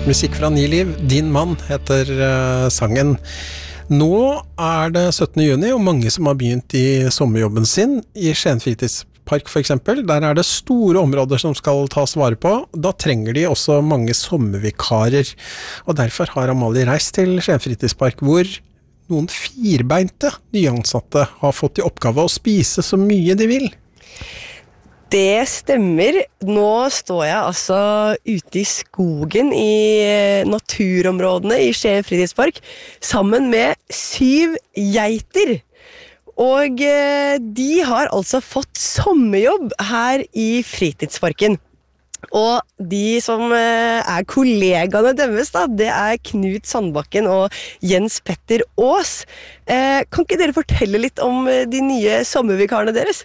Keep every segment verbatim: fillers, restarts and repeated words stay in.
Musikk fra Ni Liv, Din mann heter uh, sangen. Nå er det syttende juni, og mange som har begynt i sommerjobben sin i Skien Fritidspark for eksempel. Der er det store områder som skal tas vare på. Da trenger de også mange sommervikarer. Og derfor har Amalie reist til Skien Fritidspark, hvor noen firbeinte nyansatte har fått i oppgave å spise så mye de vil. Det stemmer. Nå står jeg altså ute i skogen i naturområdene i Skien Fritidspark sammen med syv geiter. Og de har altså fått sommerjobb her i fritidsparken. Og de som er kollegaene deres da, det er Knut Sandbakken og Jens Petter Aas. Kan ikke dere fortelle litt om de nye sommervikarene deres?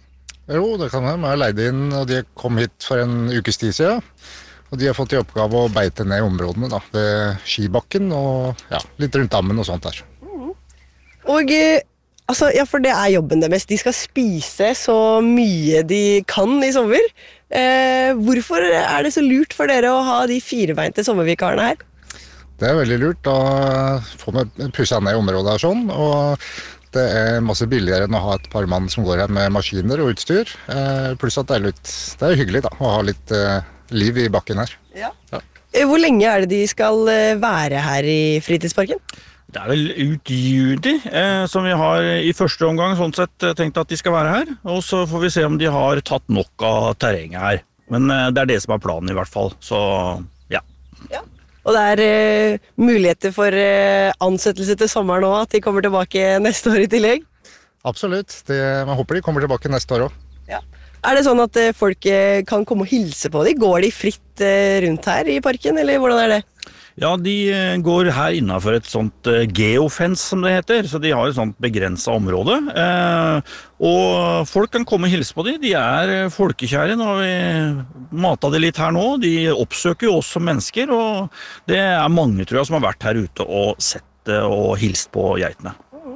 Jo, det kan jeg. Vi har leid inn, og de kom hit for en ukes tid siden. Og de har fått i oppgave å beite ned områdene da, ved skibakken og ja, litt rundt dammen og sånt der. Mm. Og altså, ja, for det er jobben deres. De skal spise så mye de kan i sommer. Eh, hvorfor er det så lurt for dere å ha de firebeinte sommervikarene her? Det er veldig lurt. Da får vi pusset ned området her sånn, og det er masse billigere enn å ha et par mann som går her med maskiner og utstyr. Eh, pluss at det er, litt, det er hyggelig da, å ha litt eh, liv i bakken her. Ja. Ja. Hvor lenge er det de skal være her i fritidsparken? Det er vel ut i juni, eh, som vi har i første omgang sånn sett tenkt at de skal være her. Og så får vi se om de har tatt nok av terrenget her. Men eh, det er det som er planen i hvert fall, så ja. Ja. Og det er uh, muligheter for uh, ansettelse til sommeren også, at de kommer tilbake neste år i tillegg? Absolutt. Det, man håper de kommer tilbake neste år også. Ja. Er det sånn at uh, folk uh, kan komme og hilse på dem? Går de fritt uh, rundt her i parken, eller hvordan er det? Ja, de uh, går her innenfor et sånt uh, geofence, som det heter, så de har et sånt begrenset område. Uh, og folk kan komme og hilse på dem. De er uh, folkekjære. Nå har vi matet det litt her nå. De oppsøker jo oss som mennesker, og det er mange, tror jeg, som har vært her ute og sett uh, og hilst på geitene.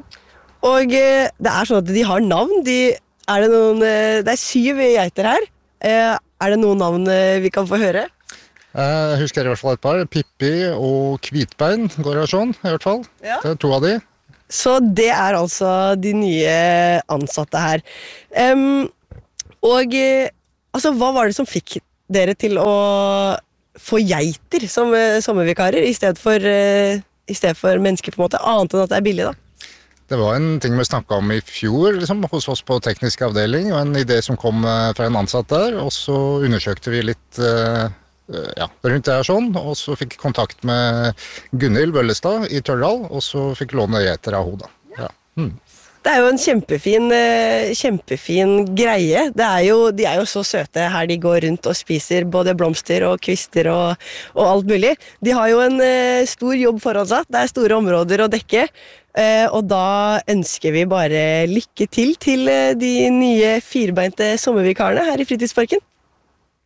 Og uh, det er sånn at de har navn. De, er det, noen, uh, det er syv geiter her. Uh, er det noen navn uh, vi kan få høre? Jeg husker i hvert fall et par. Pippi og Kvitbein går her sånn, i hvert fall. Ja. Det er to av de. Så det er altså de nye ansatte her. Um, og altså, hva var det som fikk dere til å få geiter som uh, sommervikarer, i stedet for, uh, i stedet for mennesker på en måte, annet enn at det er billig da? Det var en ting vi snakket om i fjor liksom, hos oss på teknisk avdeling, og en idé som kom uh, fra en ansatt der, og så undersøkte vi litt uh, ja, rundt det her sånn, og så fikk kontakt med Gunhild Bøllestad i Tørrdal, og så fikk låne geiter av hodet. Ja. Mm. Det er jo en kjempefin, kjempefin greie. Det er jo, de er jo så søte her de går rundt og spiser både blomster og kvister og, og alt mulig. De har jo en stor jobb foran seg. Det er store områder å dekke. Og da ønsker vi bare lykke til til de nye firbeinte sommervikarene her i fritidsparken.